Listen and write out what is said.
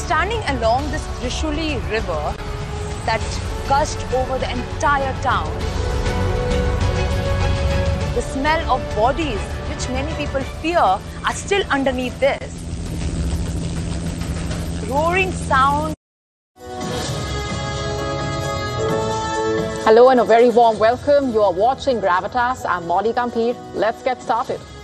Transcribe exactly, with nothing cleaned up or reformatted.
standing along this Trishuli river that gushed over the entire town. The smell of bodies, which many people fear, are still underneath this. Roaring sound. Hello and a very warm welcome. You are watching Gravitas. I'm Molly Gambhir. Let's get started.